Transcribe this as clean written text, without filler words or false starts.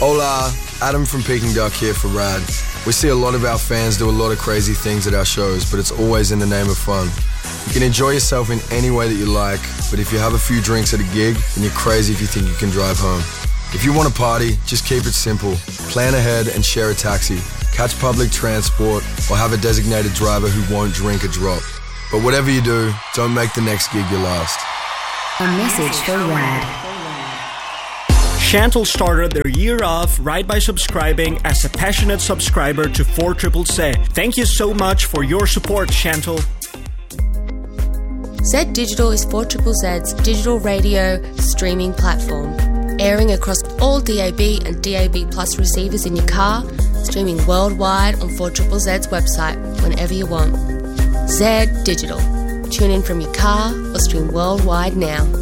Hola, Adam from Peking Duck here for Rad. We see a lot of our fans do a lot of crazy things at our shows, but it's always in the name of fun. You can enjoy yourself in any way that you like, but if you have a few drinks at a gig, then you're crazy if you think you can drive home. If you want to party, just keep it simple. Plan ahead and share a taxi. Catch public transport or have a designated driver who won't drink a drop. But whatever you do, don't make the next gig your last. A message for Rad. Chantal started their year off right by subscribing as a passionate subscriber to 4ZZZ. Thank you so much for your support, Chantal. Z Digital is 4ZZZ's digital radio streaming platform, airing across all DAB and DAB Plus receivers in your car, streaming worldwide on 4ZZZ's website whenever you want. Z Digital. Tune in from your car or stream worldwide now.